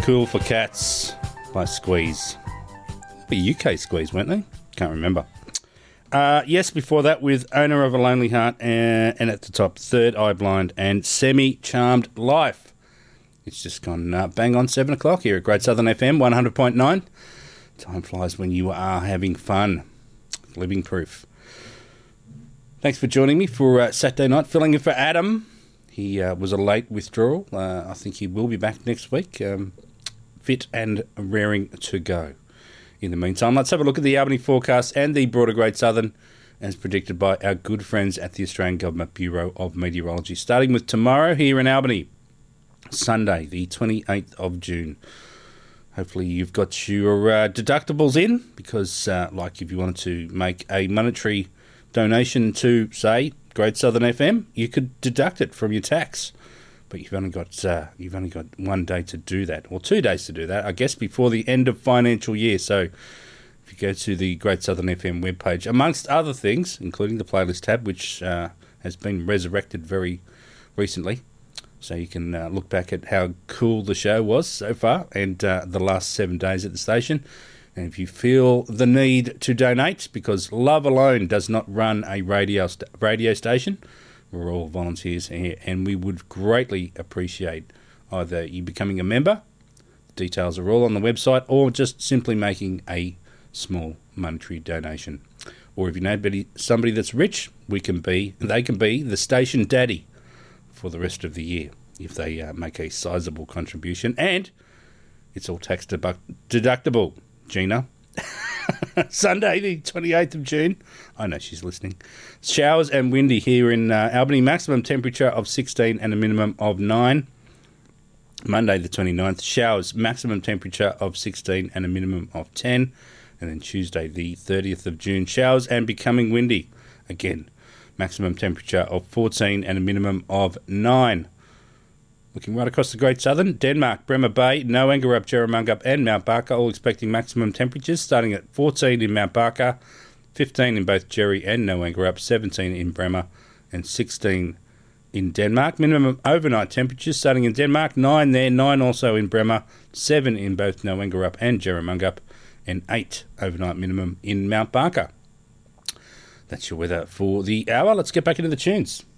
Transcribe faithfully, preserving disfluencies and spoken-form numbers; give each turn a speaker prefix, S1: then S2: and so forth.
S1: Cool for Cats by Squeeze. The U K Squeeze, weren't they? Can't remember. Uh, yes, before that with Owner of a Lonely Heart and, and at the top, Third Eye Blind and Semi-Charmed Life. It's just gone uh, bang on seven o'clock here at Great Southern F M, one hundred point nine. Time flies when you are having fun. Living proof. Thanks for joining me for uh, Saturday night, filling in for Adam. He uh, was a late withdrawal. Uh, I think he will be back next week, um, fit and raring to go. In the meantime, let's have a look at the Albany forecast and the broader Great Southern as predicted by our good friends at the Australian Government Bureau of Meteorology. Starting with tomorrow here in Albany, Sunday, the twenty-eighth of June. Hopefully you've got your uh, deductibles in because, uh, like, if you wanted to make a monetary donation to, say, Great Southern F M, you could deduct it from your tax. But you've only got uh, you've only got one day to do that, or two days to do that, I guess, before the end of financial year. So if you go to the Great Southern F M webpage, amongst other things, including the playlist tab, which uh, has been resurrected very recently, so you can uh, look back at how cool the show was so far and uh, the last seven days at the station. And if you feel the need to donate, because love alone does not run a radio st- radio station, we're all volunteers here, and we would greatly appreciate either you becoming a member, the details are all on the website, or just simply making a small monetary donation. Or if you know somebody that's rich, we can be, they can be the station daddy for the rest of the year if they uh, make a sizable contribution. And it's all tax debu- deductible, Gina. Sunday, the twenty-eighth of June. I know she's listening. Showers and windy here in uh, Albany. Maximum temperature of sixteen and a minimum of nine. Monday, the twenty-ninth. Showers, maximum temperature of sixteen and a minimum of ten. And then Tuesday, the thirtieth of June. Showers and becoming windy. Again, maximum temperature of fourteen and a minimum of nine. Looking right across the Great Southern, Denmark, Bremer Bay, Noangarup, Jerramungup and Mount Barker all expecting maximum temperatures starting at fourteen in Mount Barker, fifteen in both Jerry and Noangarup, seventeen in Bremer and sixteen in Denmark. Minimum overnight temperatures starting in Denmark, nine there, nine also in Bremer, seven in both Noangarup and Jerramungup and eight overnight minimum in Mount Barker. That's your weather for the hour. Let's get back into the tunes.